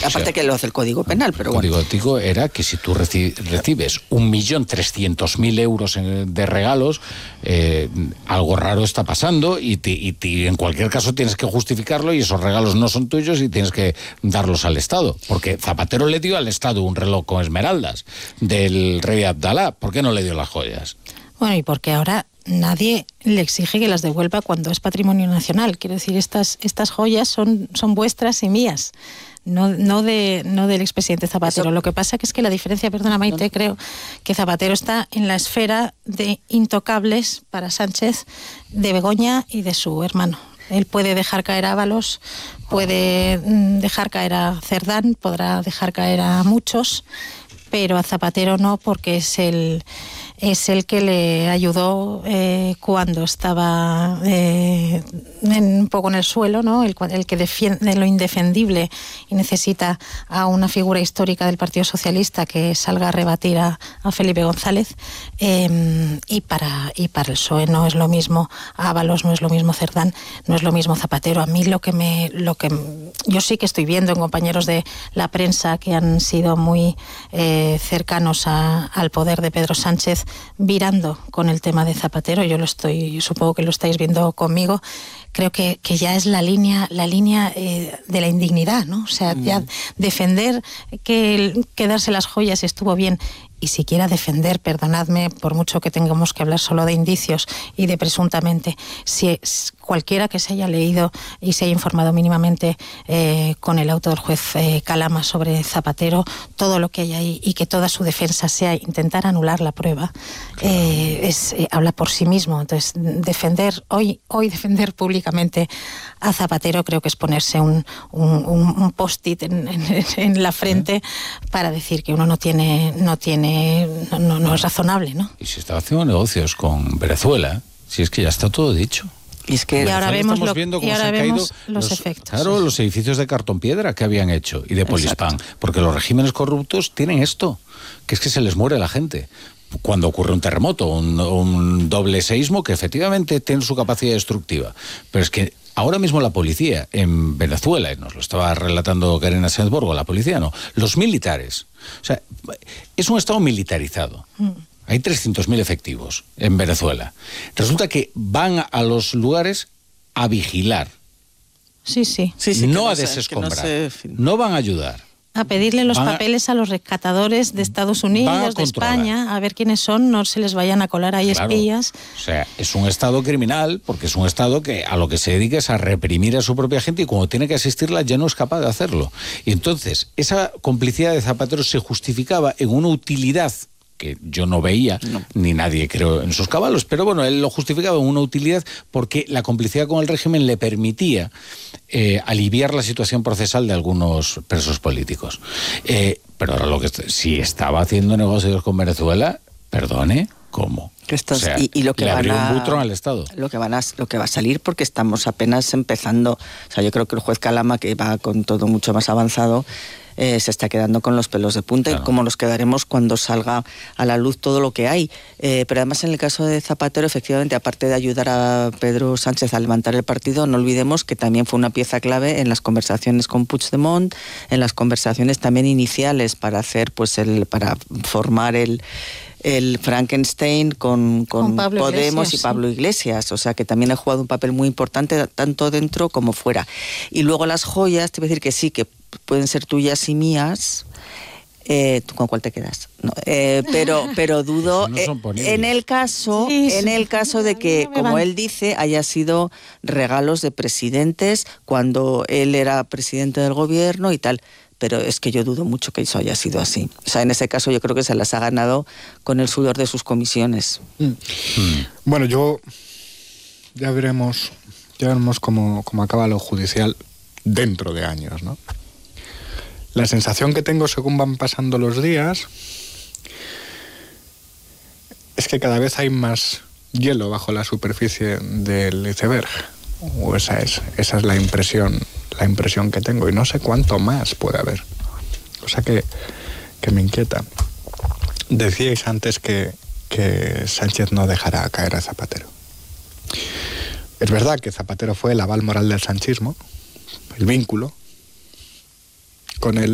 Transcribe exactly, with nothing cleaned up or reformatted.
Aparte o sea, que lo hace el Código Penal, pero bueno. El Código Ético era que si tú reci recibes un millón trescientos mil euros en, de regalos, eh, algo raro está pasando y, te, y te, en cualquier caso tienes que justificarlo y esos regalos no son tuyos y tienes que darlos al Estado. Porque Zapatero le dio al Estado un reloj con esmeraldas del rey Abdalá. ¿Por qué no le dio las joyas? Bueno, y porque ahora nadie le exige que las devuelva cuando es patrimonio nacional. Quiero decir, estas, estas joyas son, son vuestras y mías. No, no, de, no del expresidente Zapatero. Eso... Lo que pasa que es que la diferencia, perdona Maite, creo que Zapatero está en la esfera de intocables para Sánchez, de Begoña y de su hermano. Él puede dejar caer a Ábalos, puede dejar caer a Cerdán, podrá dejar caer a muchos, pero a Zapatero no, porque es el... es el que le ayudó eh, cuando estaba eh, en, un poco en el suelo, ¿no? El, el que defiende lo indefendible y necesita a una figura histórica del Partido Socialista que salga a rebatir a, a Felipe González, eh, y para y para el P S O E no es lo mismo Ábalos, no es lo mismo Cerdán, no es lo mismo Zapatero. A mí lo que me lo que yo sí que estoy viendo en compañeros de la prensa que han sido muy eh, cercanos a, al poder de Pedro Sánchez, virando con el tema de Zapatero. Yo lo estoy, supongo que lo estáis viendo conmigo. Creo que, que ya es la línea, la línea eh, de la indignidad, ¿no? O sea, ya defender que el, quedarse las joyas estuvo bien, y siquiera defender, perdonadme, por mucho que tengamos que hablar solo de indicios y de presuntamente, si cualquiera que se haya leído y se haya informado mínimamente eh, con el auto del juez eh, Calama sobre Zapatero, todo lo que hay ahí, y que toda su defensa sea intentar anular la prueba, claro. eh, es, eh, habla por sí mismo. Entonces, defender, hoy, hoy defender públicamente a Zapatero creo que es ponerse un, un, un post-it en, en, en la frente, ¿eh? Para decir que uno no tiene, no tiene No, no, no es razonable, ¿no? Y si estaba haciendo negocios con Venezuela, si es que ya está todo dicho. Y, es que y ahora vemos, lo, viendo cómo y ahora se han vemos caído los, los efectos. Claro, los edificios de cartón piedra que habían hecho y de Polispán. Porque los regímenes corruptos tienen esto, que es que se les muere la gente cuando ocurre un terremoto, un, un doble seísmo que efectivamente tiene su capacidad destructiva. Pero es que ahora mismo la policía en Venezuela, y nos lo estaba relatando Karina Sáenz Borgo, la policía no, los militares, o sea, es un estado militarizado. Mm. Hay trescientos mil efectivos en Venezuela. Resulta que van a los lugares a vigilar. Sí, sí. sí, sí no a desescombrar. No, se... no van a ayudar. A pedirle los van papeles a, a los rescatadores de Estados Unidos, de España, a ver quiénes son, no se les vayan a colar ahí claro. espías. O sea, es un estado criminal, porque es un estado que a lo que se dedica es a reprimir a su propia gente, y cuando tiene que asistirla ya no es capaz de hacerlo. Y entonces, esa complicidad de Zapatero se justificaba en una utilidad que yo no veía, no. ni nadie creo en sus caballos, pero bueno, él lo justificaba en una utilidad porque la complicidad con el régimen le permitía eh, aliviar la situación procesal de algunos presos políticos. Eh, pero ahora lo que si estaba haciendo negocios con Venezuela, perdone, ¿cómo? Estos, o sea, y, y lo que le van abrió a, un butrón al Estado. Lo que, van a, lo que va a salir, porque estamos apenas empezando, o sea, yo creo que el juez Calama, que va con todo mucho más avanzado, Eh, se está quedando con los pelos de punta, claro. y cómo nos quedaremos cuando salga a la luz todo lo que hay. Eh, pero además en el caso de Zapatero, efectivamente, aparte de ayudar a Pedro Sánchez a levantar el partido, no olvidemos que también fue una pieza clave en las conversaciones con Puigdemont, en las conversaciones también iniciales para hacer, pues el, para formar el el Frankenstein con, con, con Podemos Iglesias, y Pablo Iglesias, o sea que también ha jugado un papel muy importante tanto dentro como fuera. Y luego las joyas, te voy a decir que sí, que pueden ser tuyas y mías. Eh, ¿Tú con cuál te quedas? No, eh, pero pero dudo no eh, en el caso sí, sí. en el caso de que, como él dice, haya sido regalos de presidentes cuando él era presidente del gobierno y tal. Pero es que yo dudo mucho que eso haya sido así. O sea, en ese caso yo creo que se las ha ganado con el sudor de sus comisiones. Mm. Mm. Bueno, yo ya veremos, ya veremos cómo, cómo acaba lo judicial dentro de años, ¿no? La sensación que tengo según van pasando los días es que cada vez hay más hielo bajo la superficie del iceberg. O esa es, esa es la impresión, la impresión que tengo, y no sé cuánto más puede haber. Cosa que, que me inquieta. Decíais antes que, que Sánchez no dejará caer a Zapatero. Es verdad que Zapatero fue el aval moral del sanchismo, el vínculo con el